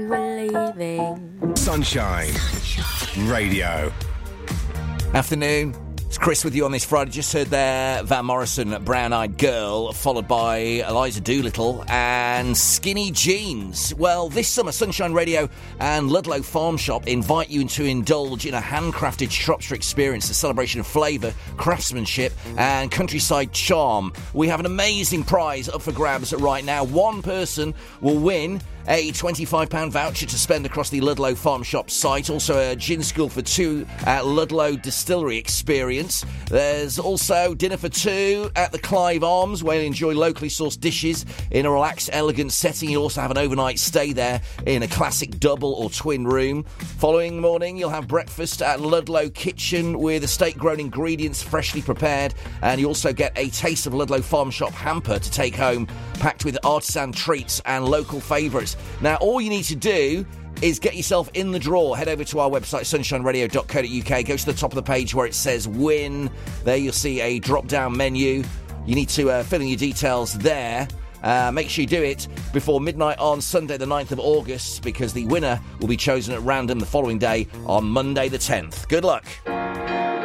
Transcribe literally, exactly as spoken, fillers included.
Leaving. Sunshine Radio. Afternoon. It's Chris with you on this Friday. Just heard there Van Morrison, Brown Eyed Girl, followed by Eliza Doolittle and Skinny Jeans. Well, this summer, Sunshine Radio and Ludlow Farm Shop invite you to indulge in a handcrafted Shropshire experience, a celebration of flavour, craftsmanship and countryside charm. We have an amazing prize up for grabs right now. One person will win a twenty-five pounds voucher to spend across the Ludlow Farm Shop site. Also a gin school for two at Ludlow Distillery experience. There's also dinner for two at the Clive Arms, where you'll enjoy locally sourced dishes in a relaxed, elegant setting. You'll also have an overnight stay there in a classic double or twin room. Following morning, you'll have breakfast at Ludlow Kitchen with estate-grown ingredients freshly prepared. And you also get a taste of Ludlow Farm Shop hamper to take home, packed with artisan treats and local favourites. Now, all you need to do is get yourself in the draw. Head over to our website, sunshine radio dot co dot uk. Go to the top of the page where it says win. There you'll see a drop-down menu. You need to uh, fill in your details there. Uh, make sure you do it before midnight on Sunday the ninth of August, because the winner will be chosen at random the following day on Monday the tenth. Good luck.